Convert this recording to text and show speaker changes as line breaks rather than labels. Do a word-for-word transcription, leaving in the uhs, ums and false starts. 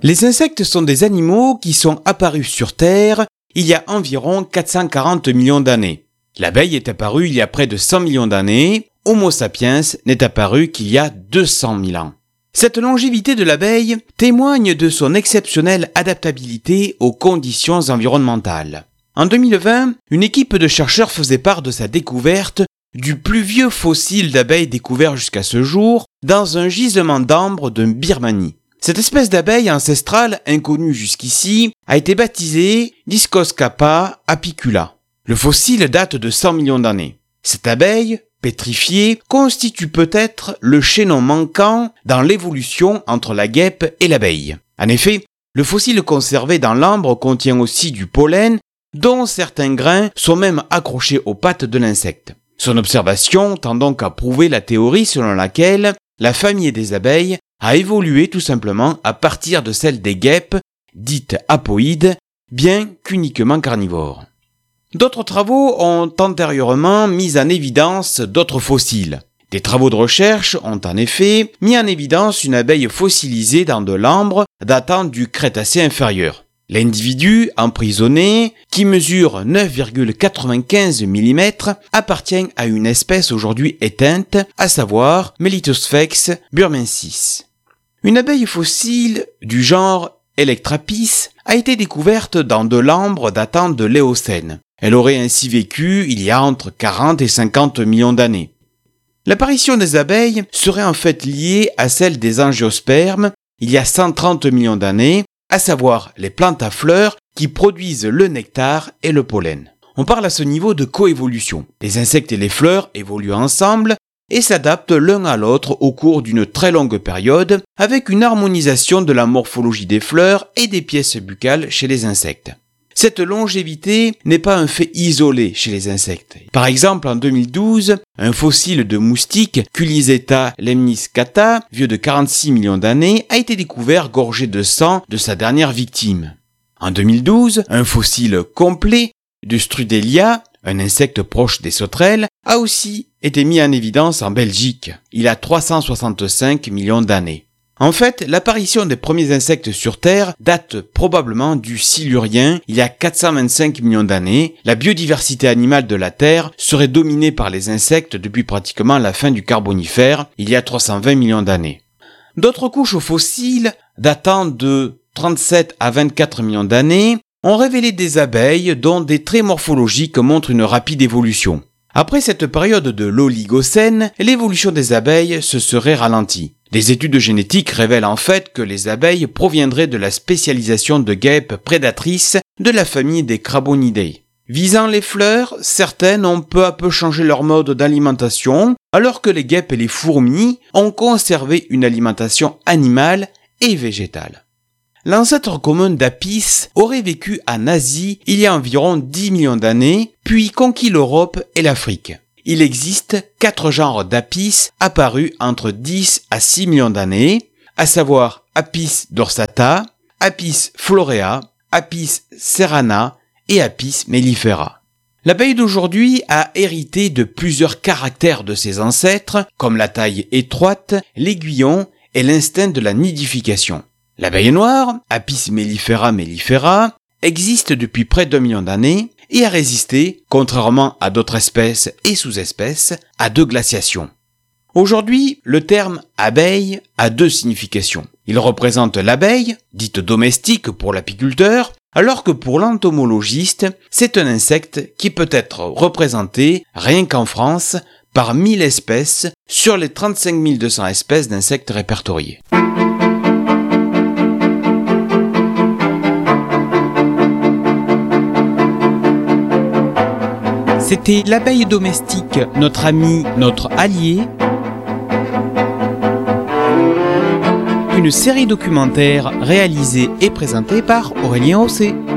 Les insectes sont des animaux qui sont apparus sur Terre il y a environ quatre cent quarante millions d'années. L'abeille est apparue il y a près de cent millions d'années, Homo sapiens n'est apparu qu'il y a deux cent mille ans. Cette longévité de l'abeille témoigne de son exceptionnelle adaptabilité aux conditions environnementales. En deux mille vingt, une équipe de chercheurs faisait part de sa découverte du plus vieux fossile d'abeille découvert jusqu'à ce jour dans un gisement d'ambre de Birmanie. Cette espèce d'abeille ancestrale, inconnue jusqu'ici, a été baptisée Discoscapa apicula. Le fossile date de cent millions d'années. Cette abeille, pétrifiée, constitue peut-être le chaînon manquant dans l'évolution entre la guêpe et l'abeille. En effet, le fossile conservé dans l'ambre contient aussi du pollen, dont certains grains sont même accrochés aux pattes de l'insecte. Son observation tend donc à prouver la théorie selon laquelle la famille des abeilles a évolué tout simplement à partir de celle des guêpes, dites apoïdes, bien qu'uniquement carnivores. D'autres travaux ont antérieurement mis en évidence d'autres fossiles. Des travaux de recherche ont en effet mis en évidence une abeille fossilisée dans de l'ambre datant du Crétacé inférieur. L'individu emprisonné, qui mesure neuf virgule quatre-vingt-quinze millimètres, appartient à une espèce aujourd'hui éteinte, à savoir Melitosphex burmensis. Une abeille fossile du genre Electrapis a été découverte dans de l'ambre datant de l'Éocène. Elle aurait ainsi vécu il y a entre quarante et cinquante millions d'années. L'apparition des abeilles serait en fait liée à celle des angiospermes il y a cent trente millions d'années, à savoir les plantes à fleurs qui produisent le nectar et le pollen. On parle à ce niveau de coévolution. Les insectes et les fleurs évoluent ensemble et s'adaptent l'un à l'autre au cours d'une très longue période, avec une harmonisation de la morphologie des fleurs et des pièces buccales chez les insectes. Cette longévité n'est pas un fait isolé chez les insectes. Par exemple, en deux mille douze, un fossile de moustique, Culiseta lemniscata, vieux de quarante-six millions d'années, a été découvert gorgé de sang de sa dernière victime. En deux mille douze, un fossile complet de Strudelia, un insecte proche des sauterelles, a aussi été mis en évidence en Belgique, il y a trois cent soixante-cinq millions d'années. En fait, l'apparition des premiers insectes sur Terre date probablement du Silurien, il y a quatre cent vingt-cinq millions d'années. La biodiversité animale de la Terre serait dominée par les insectes depuis pratiquement la fin du Carbonifère, il y a trois cent vingt millions d'années. D'autres couches fossiles, datant de trente-sept à vingt-quatre millions d'années, ont révélé des abeilles dont des traits morphologiques montrent une rapide évolution. Après cette période de l'Oligocène, l'évolution des abeilles se serait ralentie. Des études génétiques révèlent en fait que les abeilles proviendraient de la spécialisation de guêpes prédatrices de la famille des Crabonidae. Visant les fleurs, certaines ont peu à peu changé leur mode d'alimentation, alors que les guêpes et les fourmis ont conservé une alimentation animale et végétale. L'ancêtre commun d'Apis aurait vécu en Asie il y a environ dix millions d'années, puis conquis l'Europe et l'Afrique. Il existe quatre genres d'Apis apparus entre dix à six millions d'années, à savoir Apis dorsata, Apis florea, Apis serrana et Apis mellifera. L'abeille d'aujourd'hui a hérité de plusieurs caractères de ses ancêtres, comme la taille étroite, l'aiguillon et l'instinct de la nidification. L'abeille noire, Apis mellifera mellifera, existe depuis près d'un million d'années et a résisté, contrairement à d'autres espèces et sous-espèces, à deux glaciations. Aujourd'hui, le terme abeille a deux significations. Il représente l'abeille, dite domestique pour l'apiculteur, alors que pour l'entomologiste, c'est un insecte qui peut être représenté, rien qu'en France, par mille espèces sur les trente-cinq mille deux cents espèces d'insectes répertoriées.
C'était l'abeille domestique, notre ami, notre allié. Une série documentaire réalisée et présentée par Aurélien Hosset.